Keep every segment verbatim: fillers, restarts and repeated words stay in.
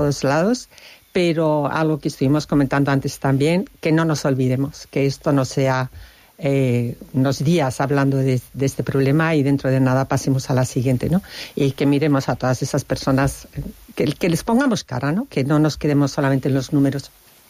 todos lados, pero algo que estuvimos comentando antes también, que no nos olvidemos, que esto no sea eh, unos días hablando de, de este problema y dentro de nada pasemos a la siguiente, ¿no? Y que miremos a todas esas personas, que, que les pongamos cara, ¿no? Que no nos quedemos solamente en los números.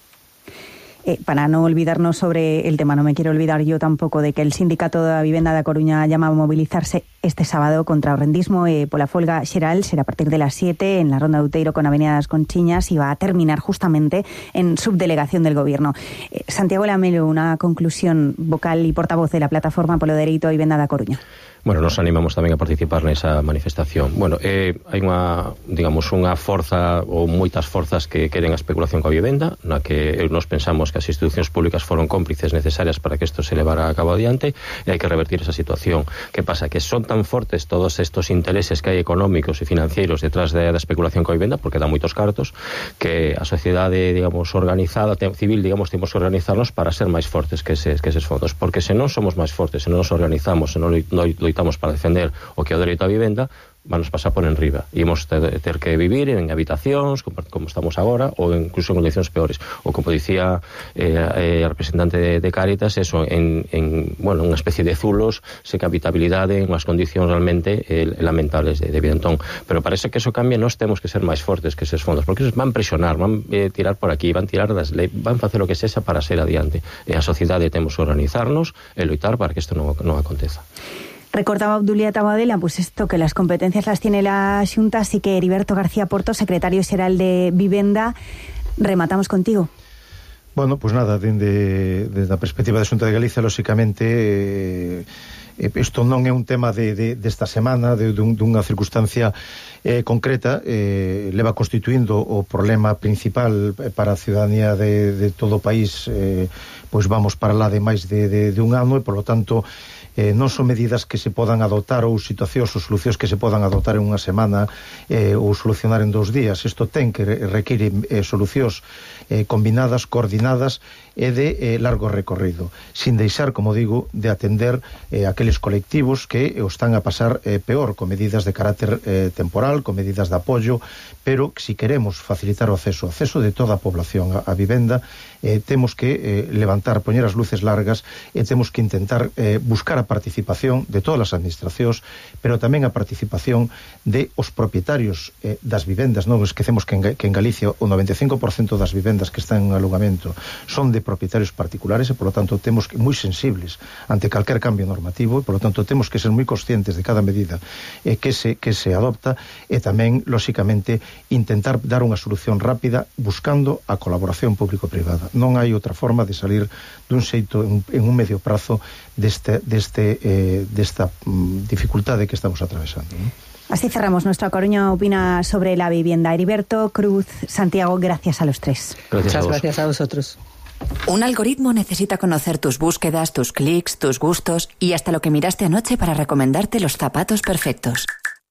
Eh, para no olvidarnos sobre el tema, no me quiero olvidar yo tampoco de que el Sindicato da Vivenda da Coruña llama a movilizarse este sábado contra o rendismo e pola folga xeral. Será a partir de las siete en la Ronda de Outeiro con Avenida das Conchiñas y va a terminar justamente en subdelegación del Gobierno. Eh, Santiago Lamelo, una conclusión, vocal y portavoz de la Plataforma polo Dereito a Vivenda da Coruña. Bueno, nos animamos tamén a participar nesa manifestación. Bueno, eh, hai unha, digamos, unha forza ou moitas forzas que queren a especulación coa vivenda, na que nos pensamos que as institucións públicas foron cómplices necesarias para que isto se levara a cabo adiante, e hai que revertir esa situación. Que pasa? Que son tan fortes todos estos intereses que hai económicos e financeiros detrás da de especulación coa vivenda, porque dá moitos cartos, que a sociedade, digamos, organizada, civil, digamos, temos que organizarnos para ser máis fortes que eses, que eses fondos, porque se non somos máis fortes, se non nos organizamos, se non loitamos para defender o que é o dereito á vivenda, vanos pasar por enriba. Imos ter, ter que vivir en habitacións, como, como estamos agora, ou incluso en condicións peores. Ou como dicía eh, eh, a representante de, de Cáritas, eso, en, en, bueno, unha especie de zulos, sen habitabilidade, en unhas condicións realmente eh, lamentables de, de vida. Entón, pero parece que eso cambia, nós temos que ser máis fortes que eses fondos, porque esos van presionar, van eh, tirar por aquí, van tirar das lei, van facer o que sexa para ser adiante. E a sociedade temos que organizarnos e loitar para que isto non, non aconteza. Recordaba Obdulia Tabadela, pues esto, que las competencias las tiene la Xunta, así que Heriberto García Porto, secretario xeral de Vivenda, rematamos contigo. Bueno, pues nada, desde, desde a perspectiva da Xunta de Galicia, lóxicamente, eh, isto non é un tema de, de, desta semana, de, de dunha circunstancia eh, concreta, eh, leva constituindo o problema principal para a ciudadanía de, de todo o país, eh, pois vamos para lá de máis de, de, de un ano, e, por lo tanto, Eh, non son medidas que se podan adoptar ou situacións ou solucións que se podan adoptar en unha semana eh, ou solucionar en dous días. Isto ten que require eh, solucións eh, combinadas, coordinadas e de eh, largo recorrido, sin deixar, como digo, de atender eh, aqueles colectivos que o están a pasar eh, peor, con medidas de carácter eh, temporal, con medidas de apoio, pero si queremos facilitar o acceso, o acceso de toda a población a, a vivenda, eh, temos que eh, levantar, poñer as luces largas, e temos que intentar eh, buscar a participación de todas as administracións, pero tamén a participación de os propietarios eh, das vivendas. Non esquecemos que en, que en Galicia o noventa e cinco por cento das vivendas que están en alugamento son de propietarios particulares, e, por lo tanto, temos que moi sensibles ante calquer cambio normativo, e, por lo tanto, temos que ser moi conscientes de cada medida eh, que, se, que se adopta, e tamén, lóxicamente, intentar dar unha solución rápida buscando a colaboración público-privada. Non hai outra forma de salir dun xeito en, en un medio prazo deste, deste, eh, desta mm, dificultade que estamos atravesando, ¿no? Así cerramos. Nuestra Coruña opina sobre la vivienda. Heriberto, Cruz, Santiago, gracias a los tres. Gracias. Muchas gracias a vosotros. Un algoritmo necesita conocer tus búsquedas, tus clics, tus gustos y hasta lo que miraste anoche para recomendarte los zapatos perfectos.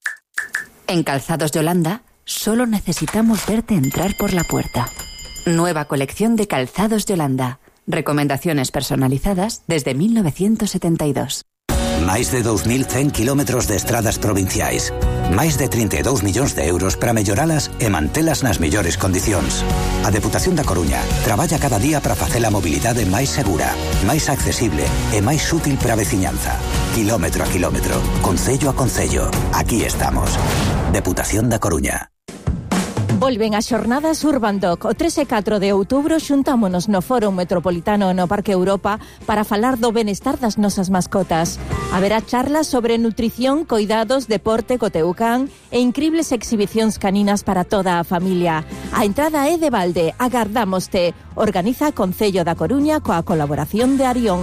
En Calzados Yolanda, solo necesitamos verte entrar por la puerta. Nueva colección de Calzados Yolanda. Recomendaciones personalizadas desde mil novecientos setenta y dos. Máis de dous mil cen kilómetros de estradas provinciais. Máis de trinta e dous millóns de euros para melloralas e mantelas nas mellores condicións. A Deputación da Coruña traballa cada día para facer a mobilidade máis segura, máis accesible e máis útil para a veciñanza. Kilómetro a kilómetro, concello a concello. Aquí estamos. Deputación da Coruña. Volven as xornadas Urbandoc. O tres e catro de outubro xuntámonos no Fórum Metropolitano no Parque Europa para falar do benestar das nosas mascotas. Haberá charlas sobre nutrición, coidados, deporte, coteucán e incribles exhibicións caninas para toda a familia. A entrada é de balde. Agardámoste. Organiza Concello da Coruña coa colaboración de Arión.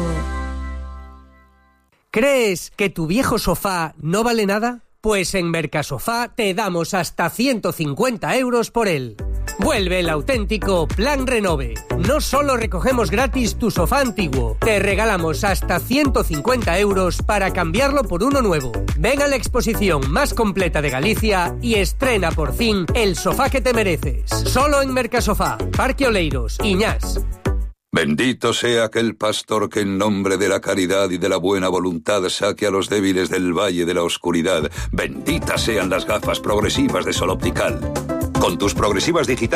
¿Crees que tu viejo sofá no vale nada? Pues en Mercasofá te damos hasta ciento cincuenta euros por él. Vuelve el auténtico Plan Renove. No solo recogemos gratis tu sofá antiguo, te regalamos hasta ciento cincuenta euros para cambiarlo por uno nuevo. Ven a la exposición más completa de Galicia y estrena por fin el sofá que te mereces. Solo en Mercasofá, Parque Oleiros, Iñás. Bendito sea aquel pastor que en nombre de la caridad y de la buena voluntad saque a los débiles del valle de la oscuridad. Benditas sean las gafas progresivas de Sol Optical. Con tus progresivas digitales